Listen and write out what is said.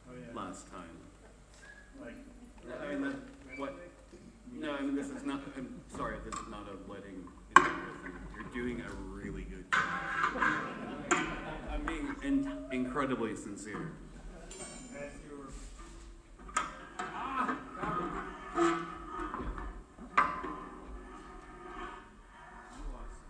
last time. Like, I mean, what? No, I mean, this is not. I'm sorry, this is not a wedding interview thing. You're doing a really good job. I'm being incredibly sincere.